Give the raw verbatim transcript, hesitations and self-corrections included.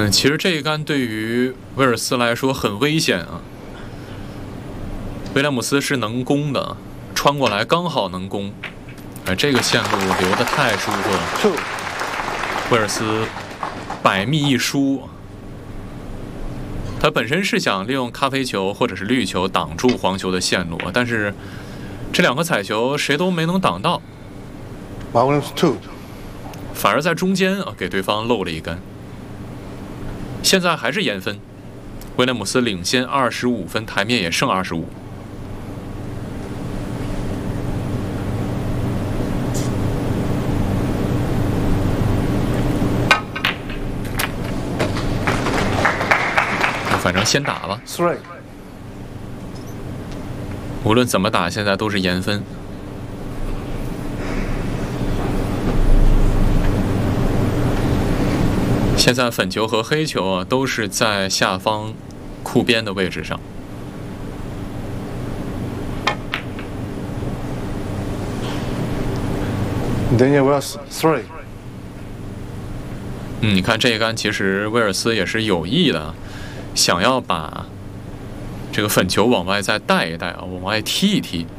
嗯，其实这一杆对于威尔斯来说很危险啊。威廉姆斯是能攻的，穿过来刚好能攻，哎，这个线路留得太舒服了。威尔斯百密一疏，他本身是想利用咖啡球或者是绿球挡住黄球的线路，但是这两个彩球谁都没能挡到，反而在中间啊给对方漏了一杆。现在还是延分，威廉姆斯领先二十五分，台面也剩二十五。反正先打吧，无论怎么打，现在都是延分。现在粉球和黑球啊，都是在下方库边的位置上。嗯，你看这一杆，其实威尔斯也是有意的，想要把这个粉球往外再带一带啊，往外踢一踢。